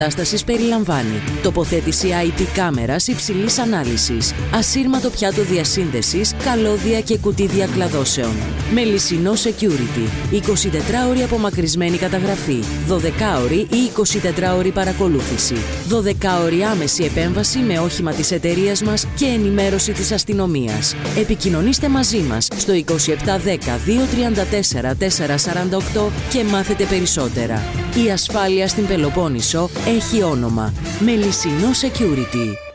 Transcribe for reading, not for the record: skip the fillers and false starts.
Κατάστασης περιλαμβάνει τοποθέτηση IP κάμερας υψηλής ανάλυσης, ασύρματο πιάτο διασύνδεσης, καλώδια και κουτί διακλαδώσεων. Μελισσινό Security, 24ωρη απομακρυσμένη καταγραφή, 12ωρη ή 24ωρη παρακολούθηση, 12ωρη άμεση επέμβαση με όχημα της εταιρείας μας και ενημέρωση της αστυνομίας. Επικοινωνήστε μαζί μας στο 2710 234 448 και μάθετε περισσότερα. Η ασφάλεια στην Πελοπόννησο έχει όνομα. Μελισσινό Security.